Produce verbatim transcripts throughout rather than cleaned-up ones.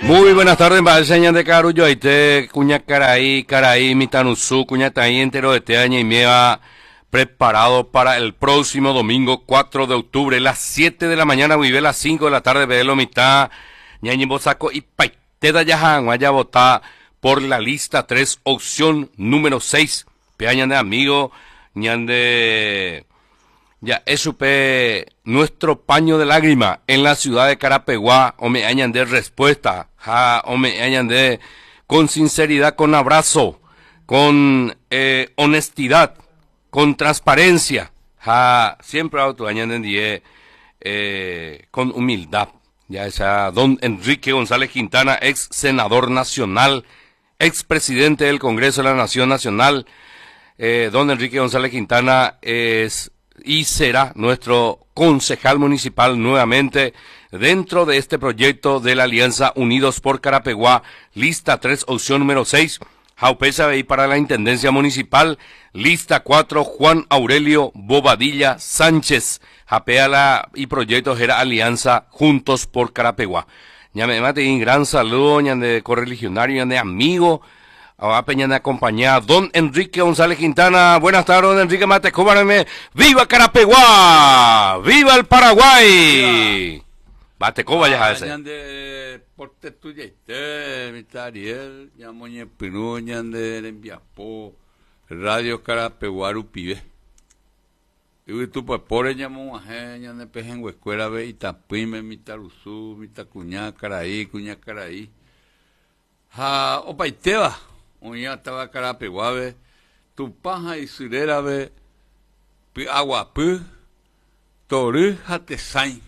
Muy buenas tardes, Balseñas de Carullo, Aite, Cuña Caraí, Caraí, Mitanuzú, Cuña Taí, entero de este año y me va preparado para el próximo domingo cuatro de octubre, las siete de la mañana, vive las cinco de la tarde, velo mitad, ñañi bosaco y paiteda yajan, vaya a votar por la lista tres, opción número seis, peañan de amigo, ñan de... Ya, eso pe nuestro paño de lágrima en la ciudad de Carapeguá, o me hayan de respuesta, ja, o me hayan de con sinceridad, con abrazo, con eh, honestidad, con transparencia, ja, siempre auto hayan de eh, con humildad. Ya esa don Enrique González Quintana, ex senador nacional, ex presidente del Congreso de la Nación Nacional, eh, don Enrique González Quintana es y será nuestro concejal municipal nuevamente dentro de este proyecto de la Alianza Unidos por Carapeguá, lista tres, opción número seis, Jaupesa y para la Intendencia Municipal, lista cuatro, Juan Aurelio Bobadilla Sánchez, Japeala y proyecto era Alianza Juntos por Carapeguá. Ya me mate un gran saludo, ya de correligionario, ya de amigo, a Peña de acompañar don Enrique González Quintana. Buenas tardes, don Enrique Mate, cóbarame. ¡Viva Carapeguá! ¡Viva el Paraguay! Bate coba ya ese. de porte tuyete, mitariel, ya moñe piru, de enviapo, radio Carapeguá upibe. Y tú pues por ella monje, ya de pejengo escuela ve Itapime, Mitaruzú, Mitacuñá, Caraí, Cuñá Caraí. Ha, opaiteba. Oña estaba Carapeguá, ve, tu paja y surera, ve, aguapú, torú, jatesain.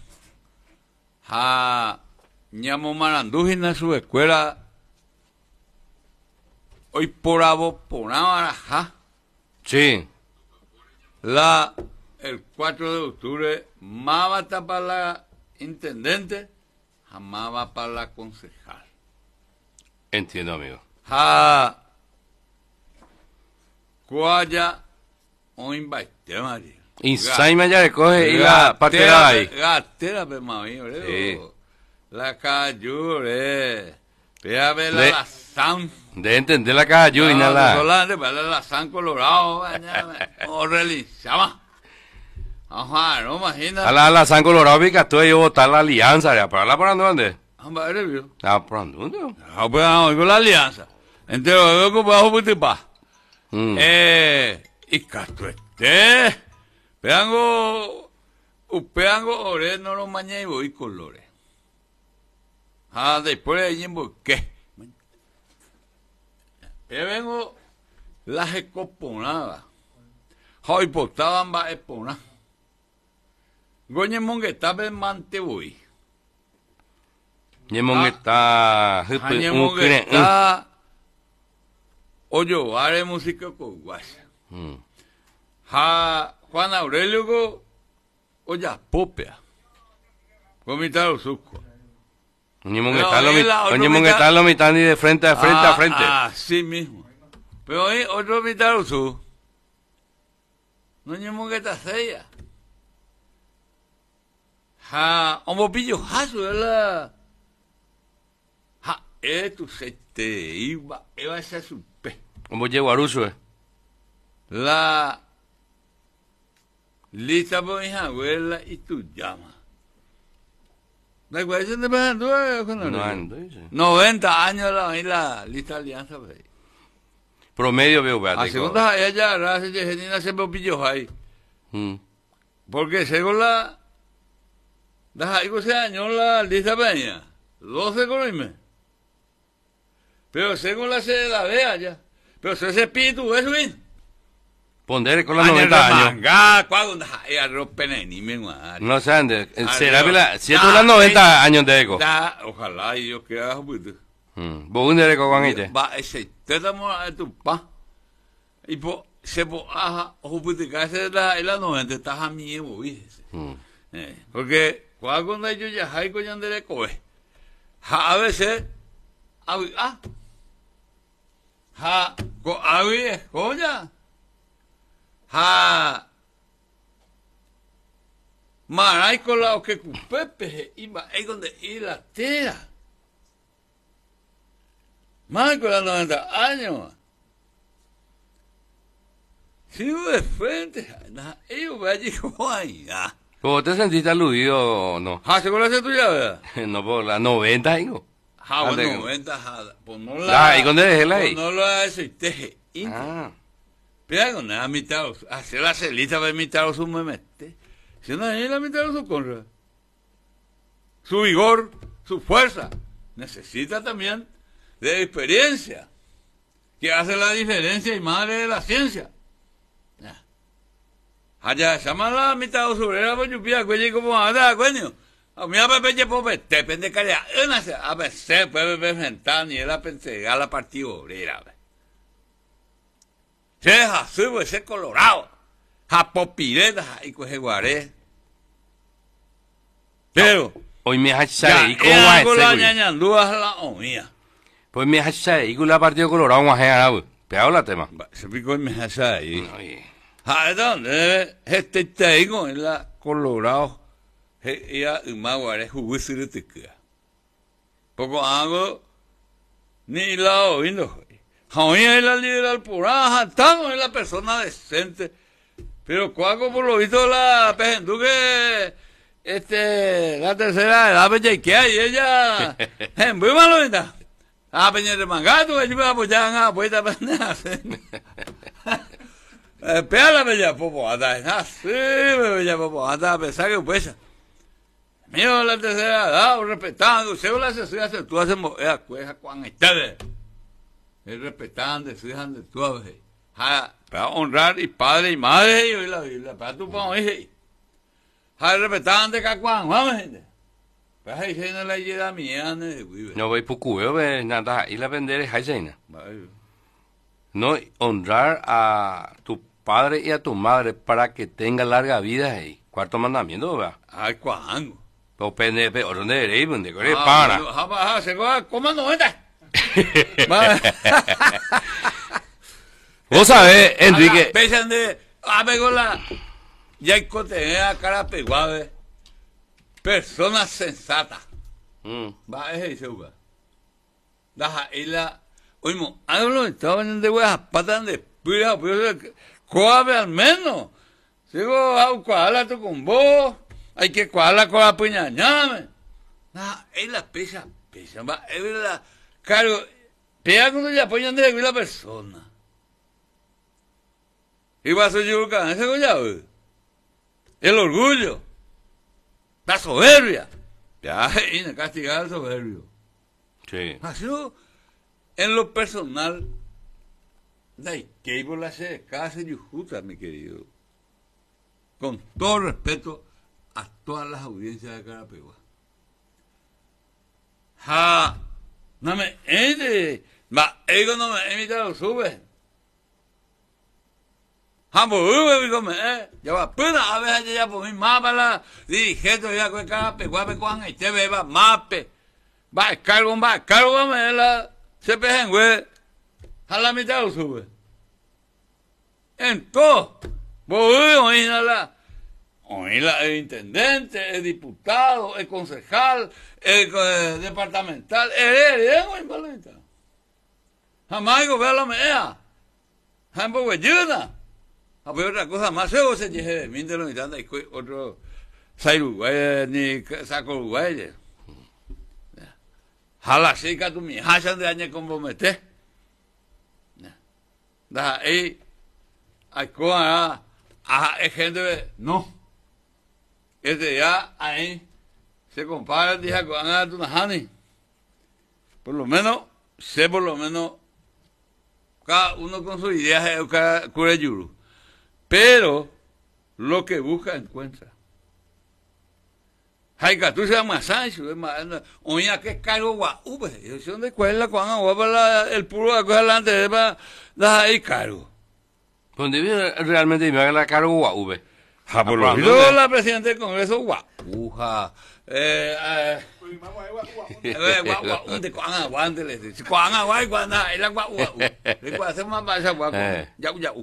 Ha, ñamo marandújina su escuela, hoy por abo, por ja. Sí. La, el cuatro de octubre, más va para la intendente, jamás va para la concejal. Entiendo, amigo. Ha Cuaya o invite María. Y Saima ya le coge y la patera ahí. Gatera pe mami, sí. La cayú, eh. Pea ver la lazán. De entender la cayú y nada. No, la de la lazán colorado, o realizaba. Ajá, no imagina. A la lazán colorado pica tú y yo votar la alianza, ya, para la por dónde. Amba review. Ah, por dónde. Ah, pues con la alianza. Entero de que bajo putipa. Mm. Eh, y casto este. Peango, upeango ore no lo mañana y voy colores. Ah, después de ahí en qué. Yo vengo las escoponadas. Hoy potaban va espona. Goñe mongueta be mante voy. Ñe mongueta, Ñe mongueta. Oyo, are música con guasa. Mm. Ha, Juan Aurelio go, oya, popea. Comita los sucos. Ñe mongueta lo mitad ni de frente a frente ah, a frente. Ah, sí mismo. Pero hoy otro mitad los sucos. No ñe mongueta sella. Ha, homo pillo jaso, ¿verdad? Ha, esto se te iba, iba a ser su pe. ¿Cómo llegó a Ruso, eh? La lista por mi abuela y tu llama. ¿La cuestión de pasando? noventa años la, la lista de alianza. Pues. Promedio veo, a segunda ella, la Genina se me pillo ahí. Mm. Porque según la das algo ese año la lista peña, doce con pero según la se la vea ya. Pero ese espíritu es bien. Pondere con los noventa años. Manga, cuando hay arroz peneni, mi madre. No sé, ande, será la siete las noventa años de eco. Ojalá y yo quiera juguete. Mm, vos un de eco con este. Va ese, te damos a tu pa. Y po se po aja juguete que ese la la noventa está a mí, ¿viste? Eh, porque cuando yo ya hay con yandere coe. A veces ah ha, ko awi escolla. Ha, maray con la que cupepe iba ahí donde ir la tera. Más de noventa años. Sigo de frente. Ellos me llegó ahí. ¿Vos te sentiste aludido o no? Ah, ¿se conoce tuya, verdad? No, por la noventa, digo. Ah, bueno, Ande- noventa, jada. Pues no La, la... ¿y dónde dejé la Pues ahí? no la aceité. Ah, Pero con nada, mitad, hacer la celita para mitad su me mete. Si no es la mitad su conra. Su vigor, su fuerza. Necesita también de experiencia. Que hace la diferencia y madre de la ciencia. Ya. Allá, llama la mitad obrera, pues yo pida, cuello como anda, coño. A mí a veces yo puedo ver, depende de calidad. A veces puede presentar ni era pensegar la partida obrera. Se deja subo ese colorado. Japopireta y coge guaré. Pero, hoy me ya, hachare y cómo era va a con la ser, güey. ñañandúa la omía. Pues me hachare y con la partido colorado, un ajena, güey. Pegado la tema. Se picó y me hace ahí. Oye. ¿A dónde? Este teigo en la colorado. Ella y más guaré jugué de tequila. Poco hago ni la oído. Hoy es la liberal pura, estamos en la persona decente. Pero cuaco por lo visto la pejenduque, este, la tercera edad pechequea y ella, en muy malo está. Ah, peña de mangato, ellos me apoyan a puesta pendeja. Espera la bella popo, anda, así, bella popo, anda, a pesar que pues. Mío, la tercera edad, respetando, se la se hace, tú haces mover, cueja, cuan, ustedes. Es respetando, su hija de tu abeja. Para honrar y padre y madre y la Biblia. Para tu pan, hija. Ha respetando de cacuán, vamos, gente. Para ahí se la llega mía, ne, No voy por cubeo, ve, nada, y la vender es jaina. No honrar a tu padre y a tu madre para que tenga larga vida ahí. Cuarto mandamiento, ¿verdad? Ay, cuán. Pero pende, pero ¿dónde eres? ¿Dónde eres? Para. Ah, se va, coma noventa. Vos sabés, Enrique. Pesan de, a ver, la, ya hay cotenea cara peguave. Personas sensatas. Mm. Va, es eso, va. Daja, y la, oímos, hablo, estaban de huevas, patas de pira, pero coave al menos. Sigo a cuadra tu con vos, hay que cuadra con la puñañame. Daja, es la pesa, pesa, va, es la, claro, pega cuando ya apoyan de la persona. Y va a ser yo, ese collado, el orgullo. La soberbia. Ya, y no castigar al soberbio. Sí. Así en lo personal, de que por la se casa y justa, mi querido. Con todo respeto a todas las audiencias de Carapegua. Ja, no me entre, ma, ego no me emita lo sube. Ya va, pero a veces ya por mi mapa la dirigente ya con cada peguape con y te beba mape. Va cargo, va cargo, me la se pejen, güey. A la mitad lo sube. En todo. Voy a oír a la, oír la, el intendente, el diputado, el concejal, el, el departamental, el heredero, güey, paleta. Jamás digo, ve a la mea. Jamás, güey, ayuda. A ver otra cosa más, luego se dije de mí de los mitad y otro Uruguay ni saco Uruguay. Jala chica tu mi hachan de año como mete. Da ahí hay cosa a gente no. Este ya ahí se compara dije con a tu nahani. Por lo menos sé por lo menos cada uno con sus ideas cada cura yuru. Pero lo que busca encuentra. Jaica, tú se llamas Sancho, oye, que cargo guau, yo sé dónde cuela cuando agua para el puro de coger delante de para dar ahí cargo. Donde vive realmente me haga la cargo guau, ve. Ja, por lo visto la presidenta del Congreso guau, uja, eh, eh, guau, guau, un de cuan aguante, le dice, cuan aguante, cuan da, el agua guau, le puede hacer más para esa guau, yau, yau.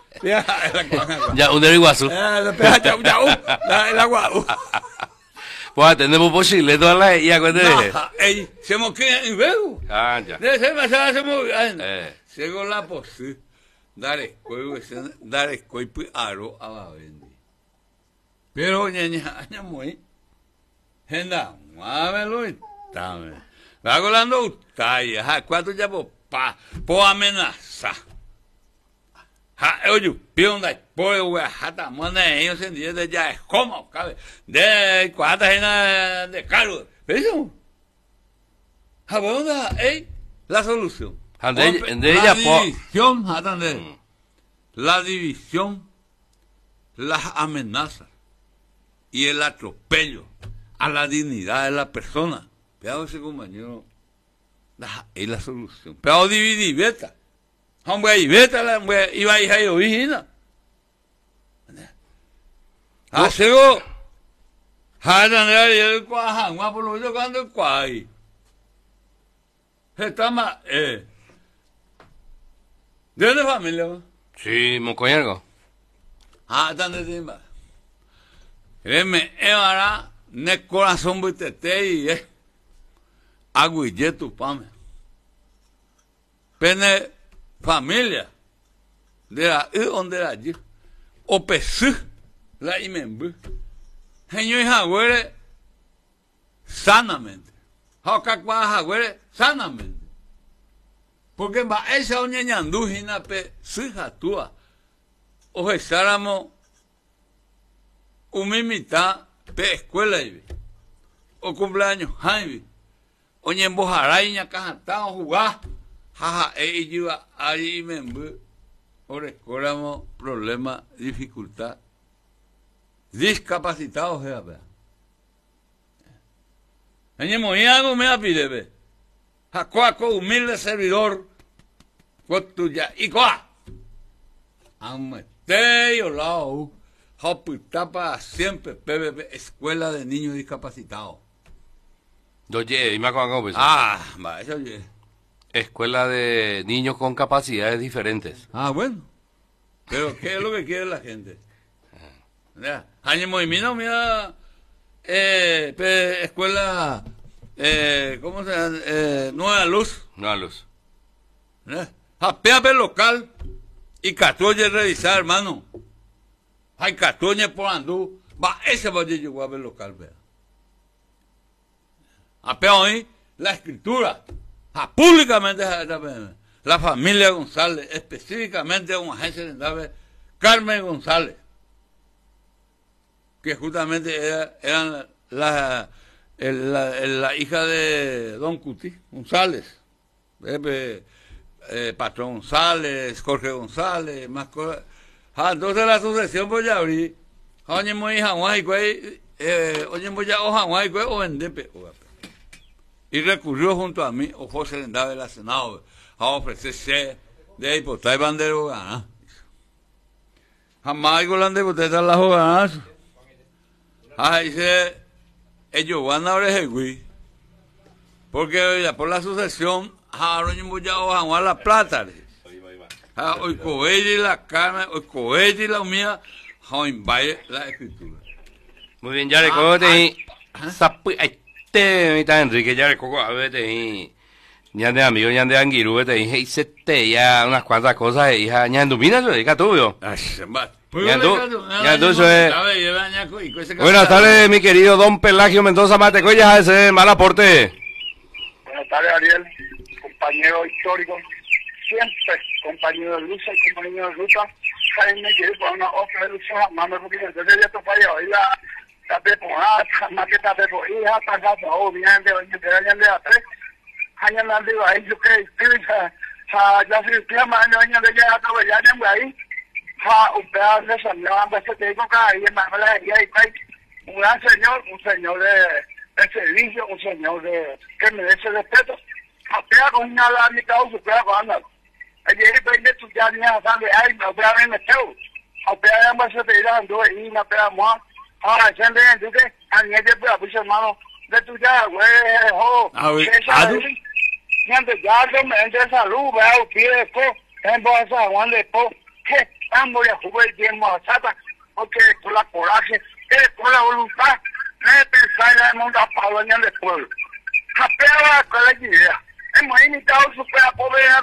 Ya, un de iguazu. El agua. Pues tenemos posible todas las y acuérdate. No, ey, se me queda en veo. Ah, ya. De ser pasada se me Eh. Según la posible. Dar escuego, dar escuego y aro a la vendi. Pero ñaña, ña muy. Genda, muávelo y dame. Va colando usted, ha, cuatro ya po pa, po amenaza. Ha, oye, pionda, por el hata, mona, ellos en día de ya es como, cabe. De cuatro genas de caro. ¿Ves? Ha, bueno, ey, la solución. De, de la ella, división, hata, de, mm. la división, las amenazas y el atropello a la dignidad de la persona. Pero ese compañero, es la solución. Pero dividir, beta. Hombre, y beta, la iba a ir a ir origina. Asego, hadan de el cuajan, más por lo menos cuando el cuay. Está más, eh. ¿De dónde familia? Sí, mocoñergo. Ah, están de timba. Créeme, Evara, ne corazón buitete y eh. Aguille tu pame. Pene familia. De la I donde la allí. O pesu. La imembu. Genio y jagüere sanamente. Jacacua jagüere sanamente. Porque va esa oña ñandujina pe suja tua. O jesáramo umimita pe escuela y o cumpleaños Jaime. Oye, en Bojaraiña, Cajantao, jugar. Jaja, e iba ahí me por escuela, problema, dificultad. Discapacitados, es verdad. Oye, muy algo me pide, ve. Jacuaco, humilde servidor, tuya. Y coa. Amete yo lao. Jopitapa siempre, P B B, Escuela de Niños Discapacitados. Oye, y me acuerdo pues. Ah, va, eso oye. Escuela de niños con capacidades diferentes. Ah, bueno. Pero ¿qué es lo que quiere la gente? Ya, año movimiento, mira, eh, pe, escuela, eh, ¿cómo se llama? Eh, Nueva Luz. Nueva Luz. Japea pe local y catoye revisar, hermano. Hay catoye por andú. Va, ese va a llegar a ver local, vea. Apeo hoy la escritura, a públicamente la familia González, específicamente una agencia de Carmen González, que justamente era, eran la, la, la, la hija de Don Cuti González, eh, eh, Patrón González, Jorge González, más cosas. Ah, entonces la sucesión voy a abrir, oye, muy hija, oye, voy a hoja, o vendepe. Y recurrió junto a mí, o José Lendave de la Senado, a ofrecerse de hipotar bandero ganar. Jamás hay golán de hipotar la jugada. Ah, dice, ellos van a orejeguí. Porque ya por la sucesión, ahora yo voy a jugar la plata. Hoy cohete y la carne, hoy cohete y la humilla, hoy vaya la escritura. Muy bien, ya le cojo te te mi ta Enrique ya le coco a ver te ya de amigo ya de anguiru te dije hice te ya unas cuantas cosas hija ya ndumina yo diga tú yo ya tú ya tú eso es. Buenas tardes mi querido don Pelagio Mendoza Matecoya ese mal aporte. Buenas tardes Ariel, compañero histórico, siempre compañero de lucha y compañero de ruta. Jaime quiere poner una hoja de lucha, mami porque desde ya tu país hoy la tapi pohon, sama kita tapi pohon, iya tangga bau, biar dia orang dia yang dia apa, hanya nanti baik juga itu, ha, jadi dia mana yang dia atau dia yang baik, ha, upaya de señor, pues te digo que ahí en Manila y hay un señor, un señor de, de servicio, un señor de que merece respeto, upaya con una la mitad o upaya con anda, ayer veinte tu ya ni a saber, ay, upaya me meteu, upaya yang pues te dirán dua ini, upaya mau Ah, gente, entonces, a mí te puedo pues hermano, de tu ya, güey, jo, gente, ya yo me entré salud, veo, pide po, en bolsa, Juan de po, que ambos ya jugué el tiempo a Sata, porque por la coraje, que por la voluntad, de pensar ya en mundo para dueño del pueblo. Japea la escuela de idea. Hemos imitado su pobre